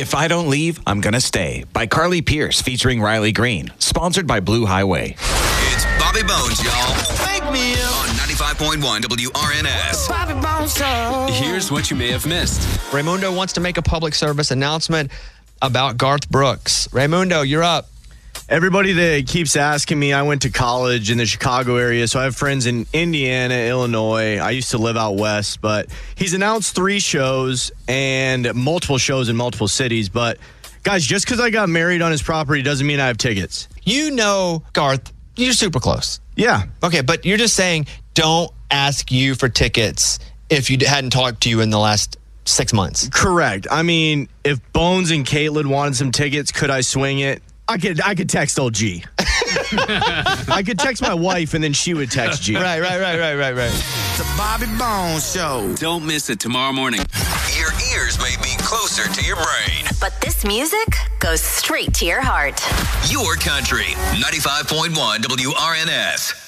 If I Don't Leave, I'm Gonna Stay by Carly Pierce featuring Riley Green. Sponsored by Blue Highway. It's Bobby Bones, y'all. Wake me up. On 95.1 WRNS. Bobby Bones Show. Here's what you may have missed. Raymundo wants to make a public service announcement about Garth Brooks. Raymundo, you're up. Everybody that keeps asking me, I went to college in the Chicago area, so I have friends in Indiana, Illinois. I used to live out west, but he's announced 3 shows and multiple shows in multiple cities. But guys, just because I got married on his property doesn't mean I have tickets. You know Garth, you're super close. Yeah. Okay, but you're just saying don't ask you for tickets if you hadn't talked to you in the last 6 months. Correct. I mean, if Bones and Caitlin wanted some tickets, could I swing it? I could text old G. I could text my wife and then she would text G. Right. The Bobby Bones Show. Don't miss it tomorrow morning. Your ears may be closer to your brain. But this music goes straight to your heart. Your country, 95.1 WRNS.